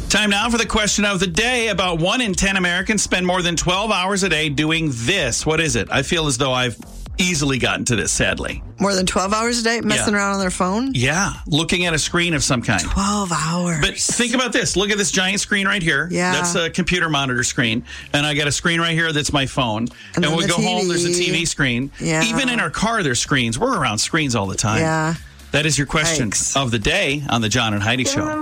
Time now for the question of the day. About 1 in 10 Americans spend more than 12 hours a day doing this. What is it? I feel as though I've easily gotten to this, sadly. More than 12 hours a day messing around on their phone? Yeah, looking at a screen of some kind. 12 hours. But think about this. Look at this giant screen right here. Yeah. That's a computer monitor screen. And I got a screen right here that's my phone. And when we go home, there's a TV screen. Yeah. Even in our car, there's screens. We're around screens all the time. Yeah. That is your question Yikes. of the day on the John and Heidi Show.